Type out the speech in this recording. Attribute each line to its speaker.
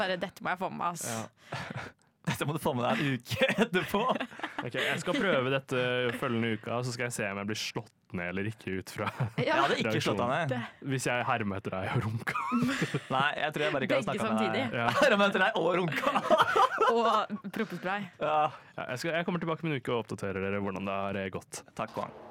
Speaker 1: Bare dette må jeg få med meg, ass.
Speaker 2: Ja. Dette må du få med deg en uke etterpå.
Speaker 3: Ok, jeg skal prøve dette følgende uka, så skal jeg se om jeg blir slått ned eller ikke ut fra
Speaker 2: Jeg hadde ikke slått han ned.
Speaker 3: hvis jeg hermer etter deg og runka.
Speaker 2: Nei, jeg tror jeg bare ikke har
Speaker 1: Begge
Speaker 2: snakket med deg.
Speaker 1: samtidig.
Speaker 3: Ja.
Speaker 2: Hermet etter deg og runka.
Speaker 1: Og proppespray.
Speaker 2: Ja,
Speaker 3: Ja, jeg kommer tilbake om en uke og oppdaterer dere hvordan det har gått.
Speaker 2: takk, Kong.